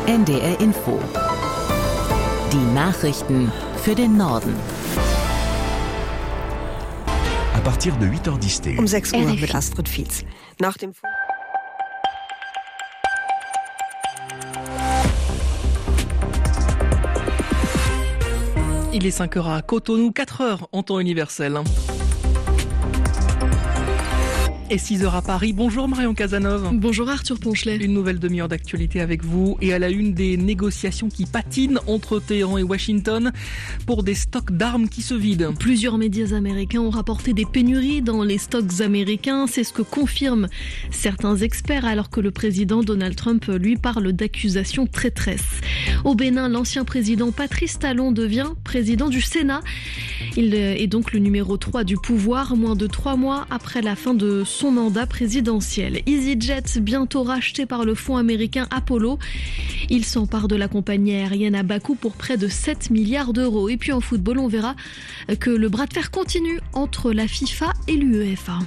NDR Info. Die Nachrichten für den Norden. À partir de 8h10. Um 6 Uhr mit Astrid Fietz. Nach dem Il est 5h à Cotonou, 4h en temps universel. Et 6h à Paris. Bonjour Marion Casanov. Bonjour Arthur Ponchelet. Une nouvelle demi-heure d'actualité avec vous et à la une des négociations qui patinent entre Téhéran et Washington pour des stocks d'armes qui se vident. Plusieurs médias américains ont rapporté des pénuries dans les stocks américains. C'est ce que confirment certains experts alors que le président Donald Trump lui parle d'accusations traîtresses. Au Bénin, l'ancien président Patrice Talon devient président du Sénat. Il est donc le numéro 3 du pouvoir, moins de 3 mois après la fin de son mandat présidentiel. EasyJet, bientôt racheté par le fonds américain Apollo. Il s'empare de la compagnie aérienne à bas coût pour près de 7 milliards d'euros. Et puis en football, on verra que le bras de fer continue entre la FIFA et l'UEFA.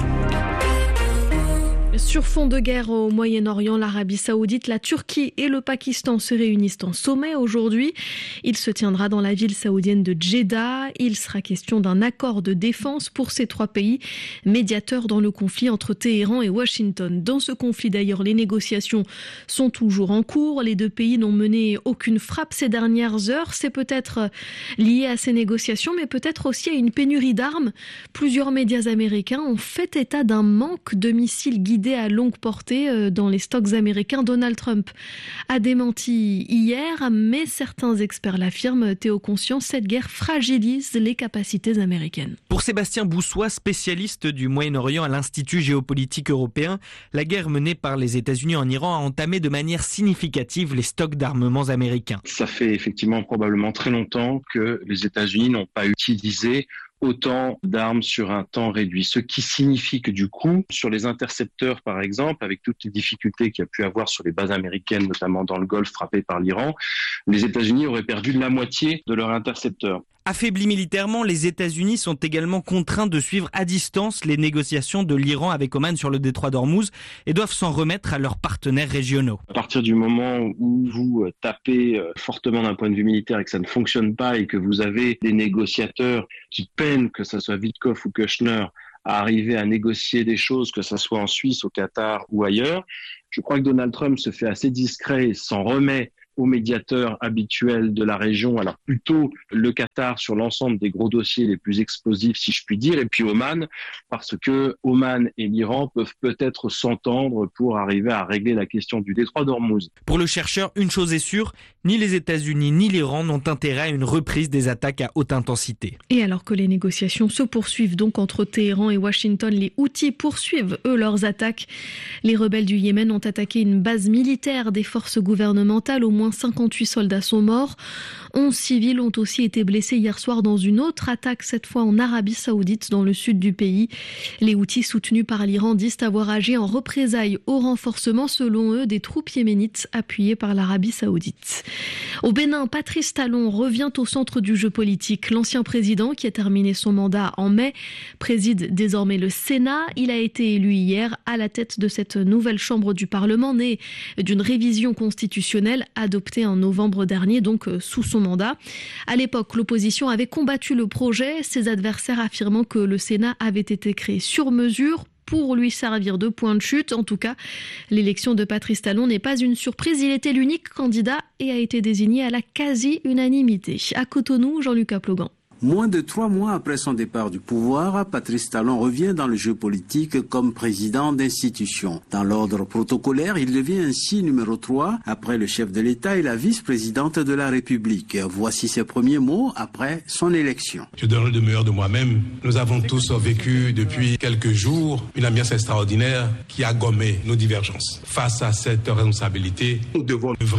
Sur fond de guerre au Moyen-Orient, l'Arabie Saoudite, la Turquie et le Pakistan se réunissent en sommet aujourd'hui. Il se tiendra dans la ville saoudienne de Jeddah. Il sera question d'un accord de défense pour ces trois pays, médiateurs dans le conflit entre Téhéran et Washington. Dans ce conflit d'ailleurs, les négociations sont toujours en cours. Les deux pays n'ont mené aucune frappe ces dernières heures. C'est peut-être lié à ces négociations, mais peut-être aussi à une pénurie d'armes. Plusieurs médias américains ont fait état d'un manque de missiles guidés à longue portée dans les stocks américains. Donald Trump a démenti hier, mais certains experts l'affirment. Théo Conscience, cette guerre fragilise les capacités américaines. Pour Sébastien Boussois, spécialiste du Moyen-Orient à l'Institut géopolitique européen, la guerre menée par les États-Unis en Iran a entamé de manière significative les stocks d'armements américains. Ça fait effectivement probablement très longtemps que les États-Unis n'ont pas utilisé autant d'armes sur un temps réduit. Ce qui signifie que du coup, sur les intercepteurs par exemple, avec toutes les difficultés qu'il y a pu avoir sur les bases américaines, notamment dans le Golfe frappées par l'Iran, les États-Unis auraient perdu la moitié de leurs intercepteurs. Affaiblis militairement, les États-Unis sont également contraints de suivre à distance les négociations de l'Iran avec Oman sur le détroit d'Ormuz et doivent s'en remettre à leurs partenaires régionaux. À partir du moment où vous tapez fortement d'un point de vue militaire et que ça ne fonctionne pas et que vous avez des négociateurs qui peinent, que ce soit Witkoff ou Kushner, à arriver à négocier des choses, que ce soit en Suisse, au Qatar ou ailleurs, je crois que Donald Trump se fait assez discret et s'en remet aux médiateurs habituels de la région, alors plutôt le Qatar sur l'ensemble des gros dossiers les plus explosifs, si je puis dire, et puis Oman, parce que Oman et l'Iran peuvent peut-être s'entendre pour arriver à régler la question du détroit d'Ormuz. Pour le chercheur, une chose est sûre, ni les États-Unis ni l'Iran n'ont intérêt à une reprise des attaques à haute intensité. Et alors que les négociations se poursuivent donc entre Téhéran et Washington, les Houthis poursuivent eux leurs attaques. Les rebelles du Yémen ont attaqué une base militaire des forces gouvernementales. Au moins 58 soldats sont morts. 11 civils ont aussi été blessés hier soir dans une autre attaque, cette fois en Arabie Saoudite, dans le sud du pays. Les Houthis soutenus par l'Iran disent avoir agi en représailles au renforcement, selon eux, des troupes yéménites appuyées par l'Arabie Saoudite. Au Bénin, Patrice Talon revient au centre du jeu politique. L'ancien président, qui a terminé son mandat en mai, préside désormais le Sénat. Il a été élu hier à la tête de cette nouvelle chambre du Parlement, née d'une révision constitutionnelle adoptée en novembre dernier, donc sous son mandat. À l'époque, l'opposition avait combattu le projet, ses adversaires affirmant que le Sénat avait été créé sur mesure pour lui servir de point de chute. En tout cas, l'élection de Patrice Talon n'est pas une surprise. Il était l'unique candidat et a été désigné à la quasi-unanimité. À Cotonou, Jean-Luc Aplogan. Moins de 3 mois après son départ du pouvoir, Patrice Talon revient dans le jeu politique comme président d'institution. Dans l'ordre protocolaire, il devient ainsi numéro 3 après le chef de l'État et la vice-présidente de la République. Voici ses premiers mots après son élection. Je donnerai le meilleur de moi-même. Nous avons tous vécu depuis quelques jours une ambiance extraordinaire qui a gommé nos divergences. Face à cette responsabilité, nous devons œuvrer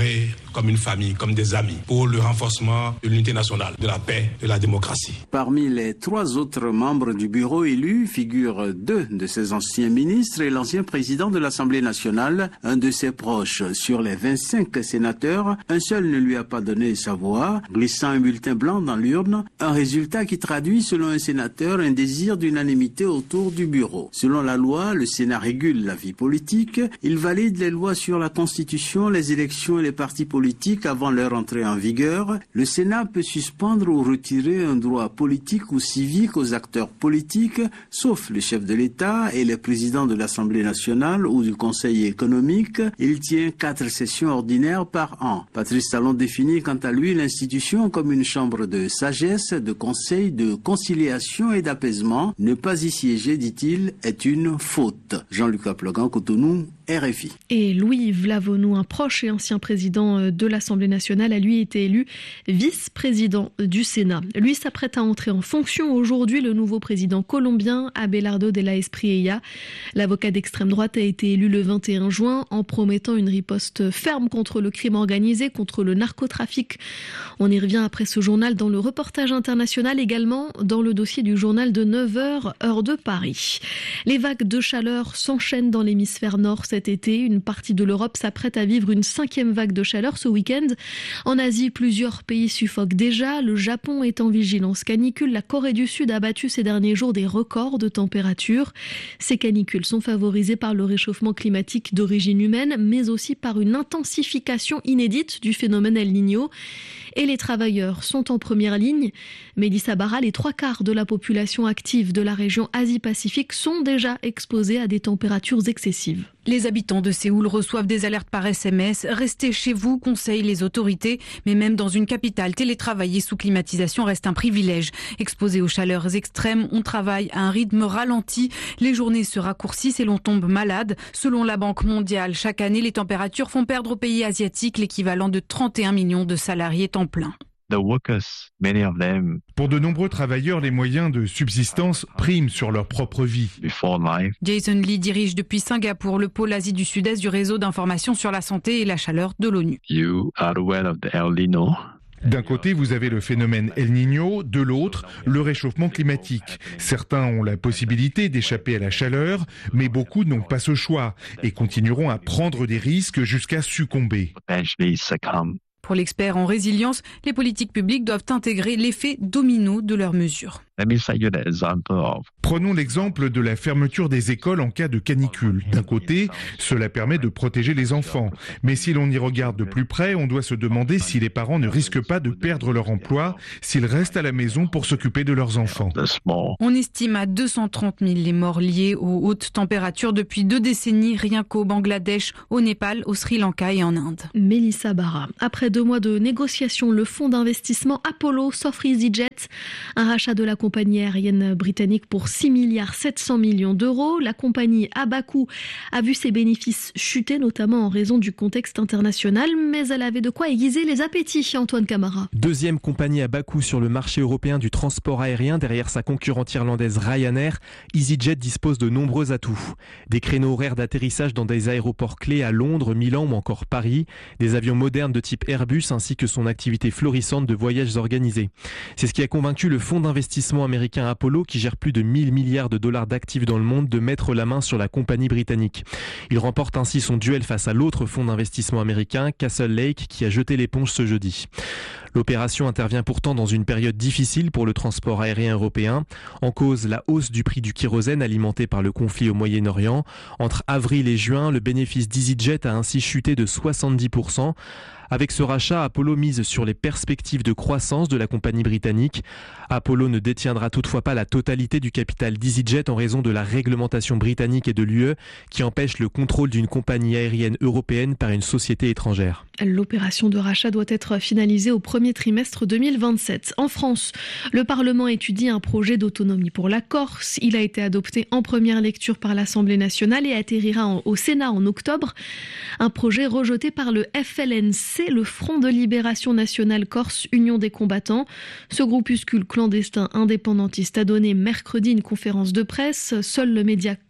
comme une famille, comme des amis, pour le renforcement de l'unité nationale, de la paix, de la démocratie. Parmi les 3 autres membres du bureau élus figurent 2 de ses anciens ministres et l'ancien président de l'Assemblée nationale, un de ses proches. Sur les 25 sénateurs, un seul ne lui a pas donné sa voix, glissant un bulletin blanc dans l'urne, un résultat qui traduit, selon un sénateur, un désir d'unanimité autour du bureau. Selon la loi, le Sénat régule la vie politique. Il valide les lois sur la Constitution, les élections et les partis politiques avant leur entrée en vigueur. Le Sénat peut suspendre ou retirer un droit politique ou civique aux acteurs politiques, sauf le chef de l'État et les présidents de l'Assemblée nationale ou du Conseil économique. Il tient 4 sessions ordinaires par an. Patrice Talon définit quant à lui l'institution comme une chambre de sagesse, de conseil, de conciliation et d'apaisement. Ne pas y siéger, dit-il, est une faute. Jean-Luc Aplogan, Cotonou, RFI. Et Louis-Yves Lavonneau, un proche et ancien président de l'Assemblée nationale, a lui été élu vice-président du Sénat. Lui s'apprête à entrer en fonction aujourd'hui, le nouveau président colombien, Abelardo de la Espriella. L'avocat d'extrême droite a été élu le 21 juin en promettant une riposte ferme contre le crime organisé, contre le narcotrafic. On y revient après ce journal dans le reportage international, également dans le dossier du journal de 9h, heure de Paris. Les vagues de chaleur s'enchaînent dans l'hémisphère nord cet été. Une partie de l'Europe s'apprête à vivre une 5e vague de chaleur ce week-end. En Asie, plusieurs pays suffoquent déjà. Le Japon est en vigilance canicule. La Corée du Sud a battu ces derniers jours des records de température. Ces canicules sont favorisées par le réchauffement climatique d'origine humaine, mais aussi par une intensification inédite du phénomène El Niño. Et les travailleurs sont en première ligne. Mélissa Barra, les 3/4 de la population active de la région Asie-Pacifique sont déjà exposés à des températures excessives. Les habitants de Séoul reçoivent des alertes par SMS. Restez chez vous, conseillent les autorités. Mais même dans une capitale, télétravailler sous climatisation reste un privilège. Exposés aux chaleurs extrêmes, on travaille à un rythme ralenti. Les journées se raccourcissent et l'on tombe malade. Selon la Banque mondiale, chaque année, les températures font perdre aux pays asiatiques l'équivalent de 31 millions de salariés temps plein. Pour de nombreux travailleurs, les moyens de subsistance priment sur leur propre vie. Jason Lee dirige depuis Singapour le pôle Asie du Sud-Est du réseau d'information sur la santé et la chaleur de l'ONU. D'un côté, vous avez le phénomène El Niño, de l'autre, le réchauffement climatique. Certains ont la possibilité d'échapper à la chaleur, mais beaucoup n'ont pas ce choix et continueront à prendre des risques jusqu'à succomber. Pour l'expert en résilience, les politiques publiques doivent intégrer l'effet domino de leurs mesures. Prenons l'exemple de la fermeture des écoles en cas de canicule. D'un côté, cela permet de protéger les enfants. Mais si l'on y regarde de plus près, on doit se demander si les parents ne risquent pas de perdre leur emploi s'ils restent à la maison pour s'occuper de leurs enfants. On estime à 230 000 les morts liés aux hautes températures depuis 2 décennies, rien qu'au Bangladesh, au Népal, au Sri Lanka et en Inde. Mélissa Barra. Après 2 mois de négociations, le fonds d'investissement Apollo s'offre EasyJet, un rachat de la compagnie aérienne britannique pour 6,7 milliards d'euros. La compagnie à bas coût a vu ses bénéfices chuter, notamment en raison du contexte international, mais elle avait de quoi aiguiser les appétits. Antoine Camara. 2e compagnie à bas coût sur le marché européen du transport aérien derrière sa concurrente irlandaise Ryanair, EasyJet dispose de nombreux atouts. Des créneaux horaires d'atterrissage dans des aéroports clés à Londres, Milan ou encore Paris, des avions modernes de type Airbus ainsi que son activité florissante de voyages organisés. C'est ce qui a convaincu le fonds d'investissement américain Apollo, qui gère plus de 1 000 milliards de dollars d'actifs dans le monde, de mettre la main sur la compagnie britannique. Il remporte ainsi son duel face à l'autre fonds d'investissement américain, Castle Lake, qui a jeté l'éponge ce jeudi. L'opération intervient pourtant dans une période difficile pour le transport aérien européen. En cause, la hausse du prix du kérosène alimenté par le conflit au Moyen-Orient. Entre avril et juin, le bénéfice d'EasyJet a ainsi chuté de 70%. Avec ce rachat, Apollo mise sur les perspectives de croissance de la compagnie britannique. Apollo ne détiendra toutefois pas la totalité du capital d'EasyJet en raison de la réglementation britannique et de l'UE qui empêche le contrôle d'une compagnie aérienne européenne par une société étrangère. L'opération de rachat doit être finalisée au premier trimestre 2027. En France, le Parlement étudie un projet d'autonomie pour la Corse. Il a été adopté en première lecture par l'Assemblée nationale et atterrira au Sénat en octobre. Un projet rejeté par le FLNC, le Front de Libération Nationale Corse, Union des combattants. Ce groupuscule clandestin indépendantiste a donné mercredi une conférence de presse. Seul le média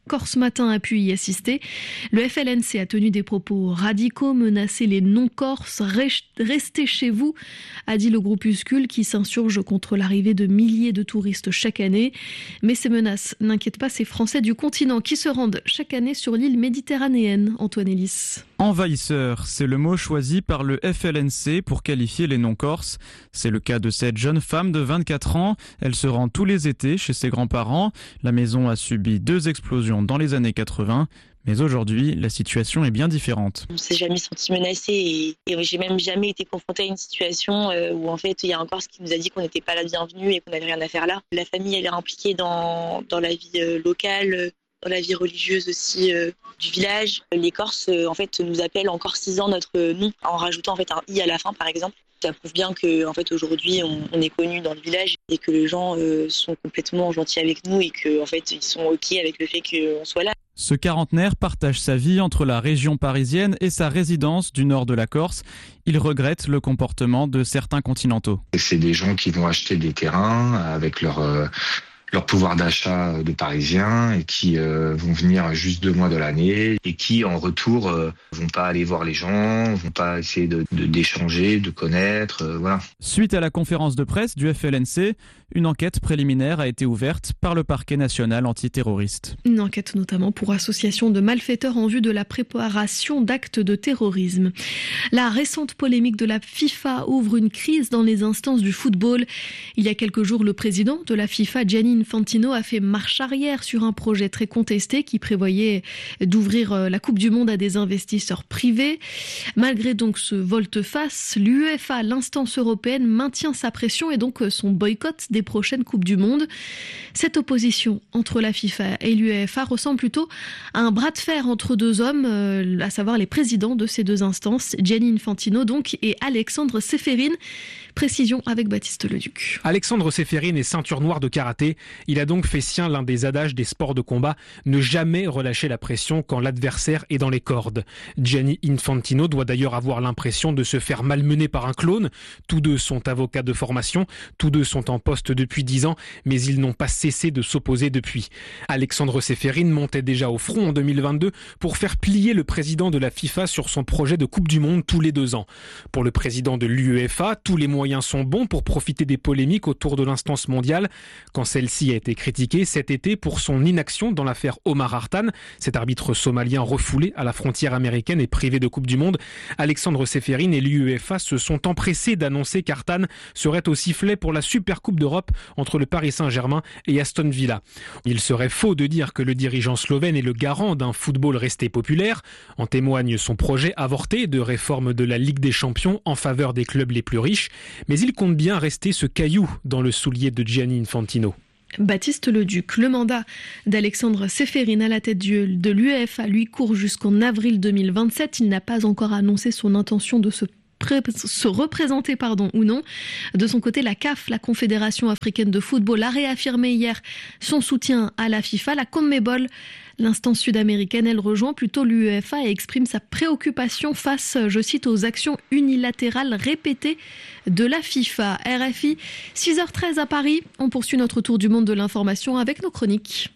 Corse Matin a pu y assister. Le FLNC a tenu des propos radicaux, menacé les non-corses. Restez chez vous, a dit le groupuscule qui s'insurge contre l'arrivée de milliers de touristes chaque année. Mais ces menaces n'inquiètent pas ces Français du continent qui se rendent chaque année sur l'île méditerranéenne. Antoine Ellis. Envahisseurs, c'est le mot choisi par le FLNC pour qualifier les non-corses. C'est le cas de cette jeune femme de 24 ans. Elle se rend tous les étés chez ses grands-parents. La maison a subi 2 explosions dans les années 80. Mais aujourd'hui, la situation est bien différente. On ne s'est jamais senti menacé et j'ai même jamais été confrontée à une situation où en fait il y a un Corse qui nous a dit qu'on n'était pas la bienvenue et qu'on n'avait rien à faire là. La famille elle est impliquée dans la vie locale, dans la vie religieuse aussi du village. Les Corses en fait nous appellent en corcisant notre nom en rajoutant en fait un i à la fin par exemple. Ça prouve bien que en fait aujourd'hui on est connu dans le village et que les gens sont complètement gentils avec nous et que en fait ils sont ok avec le fait qu'on soit là. Ce quarantenaire partage sa vie entre la région parisienne et sa résidence du nord de la Corse. Il regrette le comportement de certains continentaux. C'est des gens qui vont acheter des terrains avec leur pouvoir d'achat de Parisiens et qui vont venir juste 2 mois de l'année et qui en retour vont pas aller voir les gens, vont pas essayer d'échanger, de connaître, voilà. Suite à la conférence de presse du FLNC, une enquête préliminaire a été ouverte par le parquet national antiterroriste. Une enquête notamment pour association de malfaiteurs en vue de la préparation d'actes de terrorisme. La récente polémique de la FIFA ouvre une crise dans les instances du football. Il y a quelques jours, le président de la FIFA, Gianni Infantino, a fait marche arrière sur un projet très contesté qui prévoyait d'ouvrir la Coupe du Monde à des investisseurs privés. Malgré donc ce volte-face, l'UEFA, l'instance européenne, maintient sa pression et donc son boycott des prochaines Coupes du Monde. Cette opposition entre la FIFA et l'UEFA ressemble plutôt à un bras de fer entre 2 hommes, à savoir les présidents de ces 2 instances, Gianni Infantino donc et Alexandre Ceferin. Précision avec Baptiste Leduc. Alexandre Ceferin est ceinture noire de karaté. Il a donc fait sien l'un des adages des sports de combat, ne jamais relâcher la pression quand l'adversaire est dans les cordes. Gianni Infantino doit d'ailleurs avoir l'impression de se faire malmener par un clone. Tous 2 sont avocats de formation, tous 2 sont en poste depuis 10 ans, mais ils n'ont pas cessé de s'opposer depuis. Alexandre Ceferin montait déjà au front en 2022 pour faire plier le président de la FIFA sur son projet de Coupe du Monde tous les 2 ans. Pour le président de l'UEFA, tous les moyens sont bons pour profiter des polémiques autour de l'instance mondiale. Quand celle-ci a été critiquée cet été pour son inaction dans l'affaire Omar Hartan, cet arbitre somalien refoulé à la frontière américaine et privé de Coupe du Monde, Alexandre Ceferin et l'UEFA se sont empressés d'annoncer qu'Hartan serait au sifflet pour la Super Coupe d'Europe entre le Paris Saint-Germain et Aston Villa. Il serait faux de dire que le dirigeant slovène est le garant d'un football resté populaire. En témoigne son projet avorté de réforme de la Ligue des Champions en faveur des clubs les plus riches. Mais il compte bien rester ce caillou dans le soulier de Gianni Infantino. Baptiste Leduc, le mandat d'Alexandre Ceferin à la tête de l'UEFA lui court jusqu'en avril 2027. Il n'a pas encore annoncé son intention de se représenter ou non. De son côté, la CAF, la Confédération africaine de football, a réaffirmé hier son soutien à la FIFA. La CONMEBOL, l'instance sud-américaine, elle rejoint plutôt l'UEFA et exprime sa préoccupation face, je cite, aux actions unilatérales répétées de la FIFA. RFI, 6h13 à Paris. On poursuit notre tour du monde de l'information avec nos chroniques.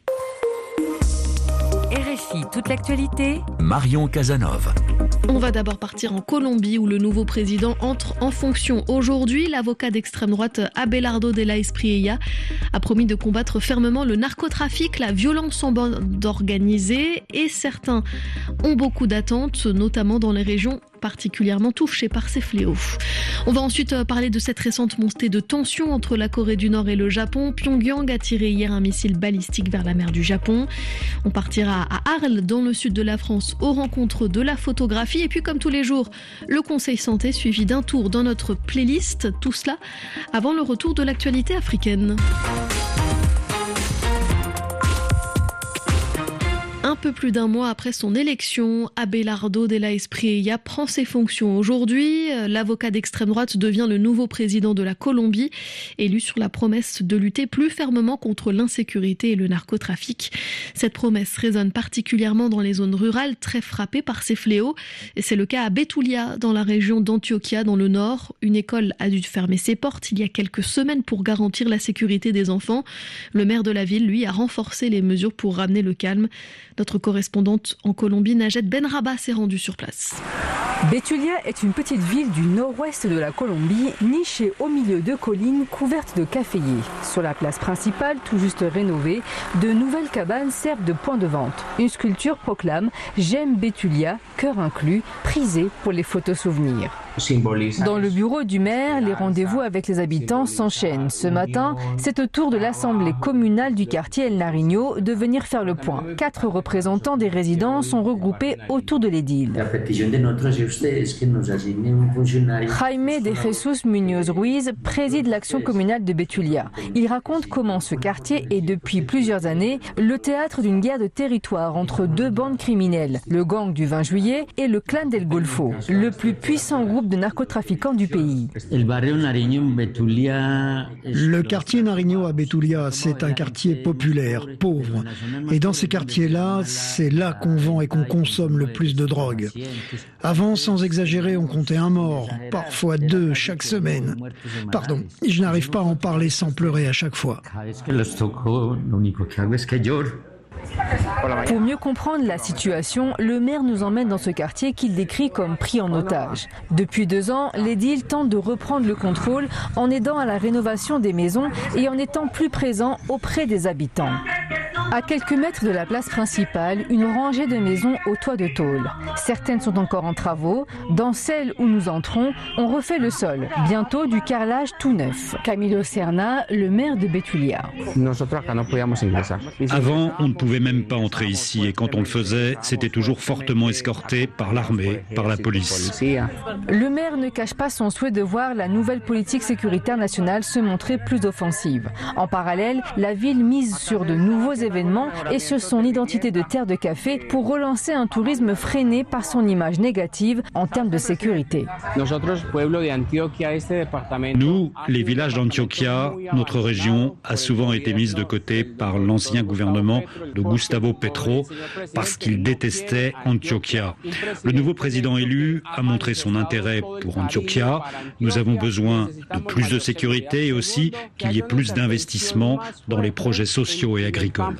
RFI, toute l'actualité. Marion Casanov. On va d'abord partir en Colombie où le nouveau président entre en fonction aujourd'hui. L'avocat d'extrême droite Abelardo de la Espriella a promis de combattre fermement le narcotrafic, la violence en bande organisée et certains ont beaucoup d'attentes, notamment dans les régions particulièrement touchées par ces fléaux. On va ensuite parler de cette récente montée de tension entre la Corée du Nord et le Japon. Pyongyang a tiré hier un missile balistique vers la mer du Japon. On partira à Arles, dans le sud de la France, aux rencontres de la photographie. Et puis, comme tous les jours, le Conseil Santé suivi d'un tour dans notre playlist. Tout cela avant le retour de l'actualité africaine. Un peu plus d'un mois après son élection, Abelardo Della Espriella prend ses fonctions aujourd'hui. L'avocat d'extrême droite devient le nouveau président de la Colombie, élu sur la promesse de lutter plus fermement contre l'insécurité et le narcotrafic. Cette promesse résonne particulièrement dans les zones rurales très frappées par ces fléaux. Et c'est le cas à Betulia, dans la région d'Antioquia, dans le nord. Une école a dû fermer ses portes il y a quelques semaines pour garantir la sécurité des enfants. Le maire de la ville, lui, a renforcé les mesures pour ramener le calme. Notre correspondante en Colombie, Najed Benraba, s'est rendue sur place. Betulia est une petite ville du nord-ouest de la Colombie, nichée au milieu de collines couvertes de caféiers. Sur la place principale, tout juste rénovée, de nouvelles cabanes servent de point de vente. Une sculpture proclame « J'aime Betulia, cœur inclus, prisé pour les photos souvenirs ». Dans le bureau du maire, les rendez-vous avec les habitants s'enchaînent. Ce matin, c'est au tour de l'assemblée communale du quartier El Nariño de venir faire le point. 4 représentants des résidents sont regroupés autour de l'édile. Jaime de Jesus Muñoz Ruiz préside l'action communale de Betulia. Il raconte comment ce quartier est depuis plusieurs années le théâtre d'une guerre de territoire entre 2 bandes criminelles, le gang du 20 juillet et le clan del Golfo, le plus puissant groupe de narcotrafiquants du pays. Le quartier Nariño à Betulia, c'est un quartier populaire, pauvre. Et dans ces quartiers-là, c'est là qu'on vend et qu'on consomme le plus de drogue. Avant, sans exagérer, on comptait 1 mort, parfois 2 chaque semaine. Pardon, je n'arrive pas à en parler sans pleurer à chaque fois. Pour mieux comprendre la situation, le maire nous emmène dans ce quartier qu'il décrit comme pris en otage. Depuis 2 ans, l'édile tente de reprendre le contrôle en aidant à la rénovation des maisons et en étant plus présent auprès des habitants. À quelques mètres de la place principale, une rangée de maisons au toit de tôle. Certaines sont encore en travaux. Dans celle où nous entrons, on refait le sol. Bientôt du carrelage tout neuf. Camilo Serna, le maire de Betulia. Avant, on ne pouvait même pas entrer ici et quand on le faisait, c'était toujours fortement escorté par l'armée, par la police. Le maire ne cache pas son souhait de voir la nouvelle politique sécuritaire nationale se montrer plus offensive. En parallèle, la ville mise sur de nouveaux événements et sur son identité de terre de café pour relancer un tourisme freiné par son image négative en termes de sécurité. Nous, les villages d'Antioquia, notre région a souvent été mise de côté par l'ancien gouvernement de Gustavo Petro parce qu'il détestait Antioquia. Le nouveau président élu a montré son intérêt pour Antioquia. Nous avons besoin de plus de sécurité et aussi qu'il y ait plus d'investissement dans les projets sociaux et agricoles.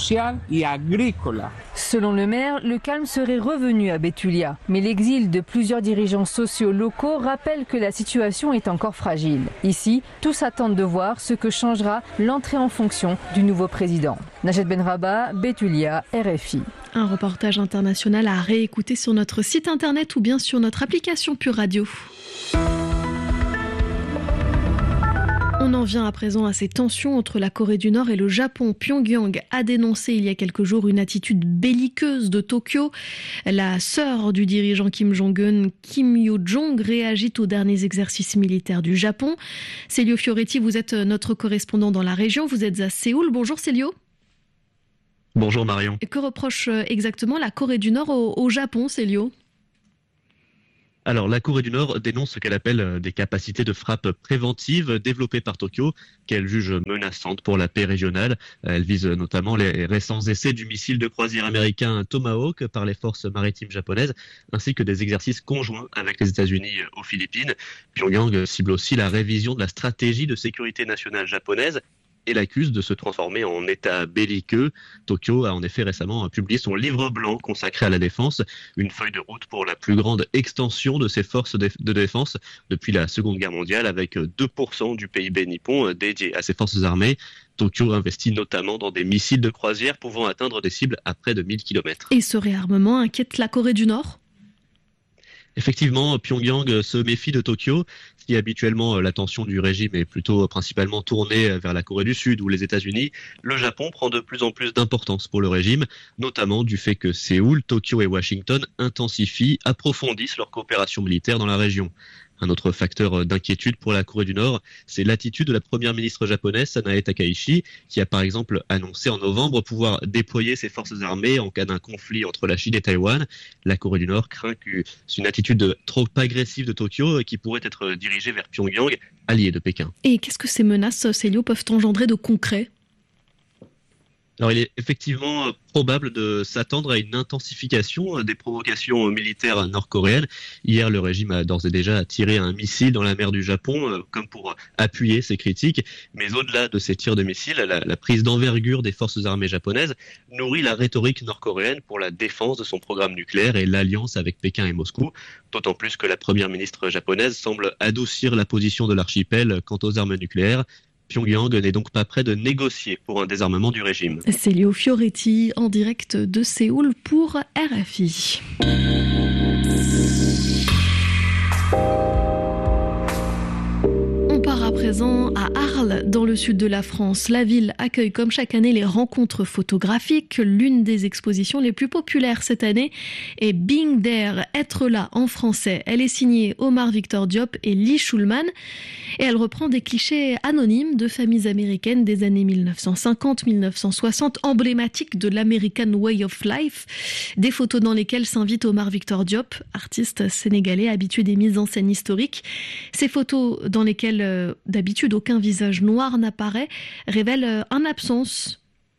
Selon le maire, le calme serait revenu à Betulia. Mais l'exil de plusieurs dirigeants sociaux locaux rappelle que la situation est encore fragile. Ici, tous attendent de voir ce que changera l'entrée en fonction du nouveau président. Najed Benraba, Betulia, RFI. Un reportage international à réécouter sur notre site internet ou bien sur notre application Pure Radio. On en vient à présent à ces tensions entre la Corée du Nord et le Japon. Pyongyang a dénoncé il y a quelques jours une attitude belliqueuse de Tokyo. La sœur du dirigeant Kim Jong-un, Kim Yo-jong, réagit aux derniers exercices militaires du Japon. Célio Fioretti, vous êtes notre correspondant dans la région. Vous êtes à Séoul. Bonjour Célio. Bonjour Marion. Que reproche exactement la Corée du Nord au Japon, Célio ? Alors, la Corée du Nord dénonce ce qu'elle appelle des capacités de frappe préventive développées par Tokyo, qu'elle juge menaçantes pour la paix régionale. Elle vise notamment les récents essais du missile de croisière américain Tomahawk par les forces maritimes japonaises, ainsi que des exercices conjoints avec les États-Unis aux Philippines. Pyongyang cible aussi la révision de la stratégie de sécurité nationale japonaise et l'accuse de se transformer en État belliqueux. Tokyo a en effet récemment publié son livre blanc consacré à la défense, une feuille de route pour la plus grande extension de ses forces de défense depuis la Seconde Guerre mondiale, avec 2% du PIB nippon dédié à ses forces armées. Tokyo investit notamment dans des missiles de croisière pouvant atteindre des cibles à près de 1000 km. Et ce réarmement inquiète la Corée du Nord ? Effectivement, Pyongyang se méfie de Tokyo. Si habituellement l'attention du régime est plutôt principalement tournée vers la Corée du Sud ou les États-Unis, le Japon prend de plus en plus d'importance pour le régime, notamment du fait que Séoul, Tokyo et Washington intensifient, approfondissent leur coopération militaire dans la région. Un autre facteur d'inquiétude pour la Corée du Nord, c'est l'attitude de la première ministre japonaise Sanae Takaichi, qui a par exemple annoncé en novembre pouvoir déployer ses forces armées en cas d'un conflit entre la Chine et Taïwan. La Corée du Nord craint que c'est une attitude trop agressive de Tokyo qui pourrait être dirigée vers Pyongyang, allié de Pékin. Et qu'est-ce que ces menaces, Célio, peuvent engendrer de concret ? Alors, il est effectivement probable de s'attendre à une intensification des provocations militaires nord-coréennes. Hier, le régime a d'ores et déjà tiré un missile dans la mer du Japon, comme pour appuyer ses critiques. Mais au-delà de ces tirs de missiles, la prise d'envergure des forces armées japonaises nourrit la rhétorique nord-coréenne pour la défense de son programme nucléaire et l'alliance avec Pékin et Moscou. D'autant plus que la première ministre japonaise semble adoucir la position de l'archipel quant aux armes nucléaires. Pyongyang n'est donc pas prêt de négocier pour un désarmement du régime. Célio Fioretti en direct de Séoul pour RFI. On part à présent à Arles, dans le sud de la France. La ville accueille comme chaque année les rencontres photographiques. L'une des expositions les plus populaires cette année est Being There, être là en français. Elle est signée Omar Victor Diop et Lee Schulman et elle reprend des clichés anonymes de familles américaines des années 1950-1960, emblématiques de l'American Way of Life. Des photos dans lesquelles s'invite Omar Victor Diop, artiste sénégalais habitué des mises en scène historiques. Ces photos dans lesquelles d'habitude aucun visage noir n'apparaît révèlent une absence,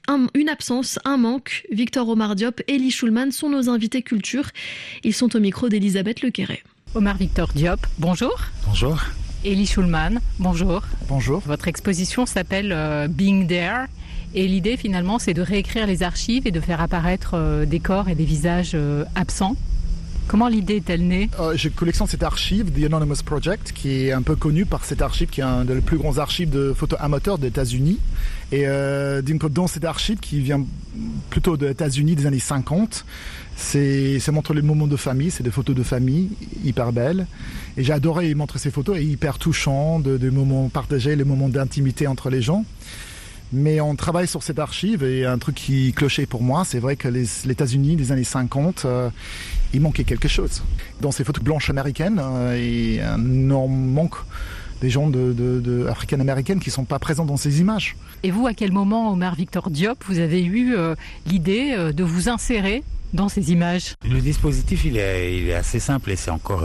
un manque. Victor Omar Diop et Lee Schulman sont nos invités culture. Ils sont au micro d'Elisabeth Lequéré. Omar Victor Diop, bonjour. Bonjour. Et Lee Schulman, bonjour. Bonjour. Votre exposition s'appelle Being There. Et l'idée finalement c'est de réécrire les archives et de faire apparaître des corps et des visages absents. Comment l'idée est-elle née ? Je collectionne cette archive, The Anonymous Project, qui est un peu connue par cette archive, qui est un des plus grands archives de photos amateurs des États-Unis. Et dans cette archive, qui vient plutôt des États-Unis des années 50, ça montre les moments de famille, c'est des photos de famille hyper belles. Et j'ai adoré montrer ces photos, et hyper touchants, des moments partagés, les moments d'intimité entre les gens. Mais on travaille sur cette archive et un truc qui clochait pour moi, c'est vrai que les États-Unis des années 50, il manquait quelque chose. Dans ces photos blanches américaines, il y a un énorme manque des gens africaines-américaines qui ne sont pas présents dans ces images. Et vous, à quel moment, Omar Victor Diop, vous avez eu l'idée de vous insérer dans ces images ? Le dispositif, il est assez simple et c'est encore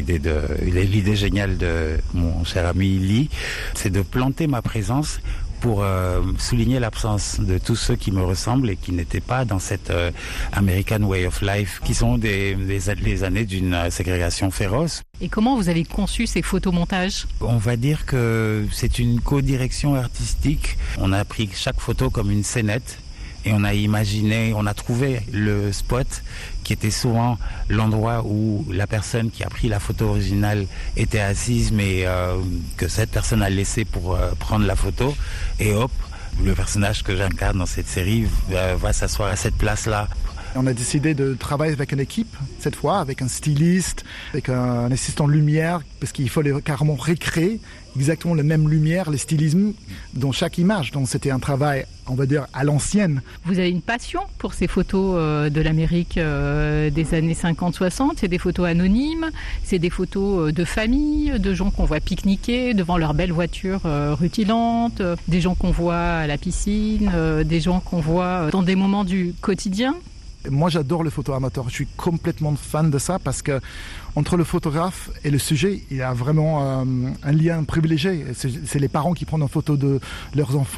l'idée géniale de mon cher ami Lee, c'est de planter ma présence pour souligner l'absence de tous ceux qui me ressemblent et qui n'étaient pas dans cette American Way of Life, qui sont les années d'une ségrégation féroce. Et comment vous avez conçu ces photomontages ? On va dire que c'est une co-direction artistique. On a pris chaque photo comme une scénette et on a trouvé le spot qui était souvent l'endroit où la personne qui a pris la photo originale était assise, mais que cette personne a laissé pour prendre la photo. Et hop, le personnage que j'incarne dans cette série va s'asseoir à cette place-là. On a décidé de travailler avec une équipe, cette fois, avec un styliste, avec un assistant lumière, parce qu'il fallait carrément recréer exactement la même lumière, le stylisme dans chaque image. Donc c'était un travail, on va dire, à l'ancienne. Vous avez une passion pour ces photos de l'Amérique des années 50-60. C'est des photos anonymes, c'est des photos de famille, de gens qu'on voit pique-niquer devant leur belle voiture rutilante, des gens qu'on voit à la piscine, des gens qu'on voit dans des moments du quotidien. Moi, j'adore les photos amateurs. Je suis complètement fan de ça parce que entre le photographe et le sujet, il y a vraiment un lien privilégié. C'est les parents qui prennent en photo de leurs enfants.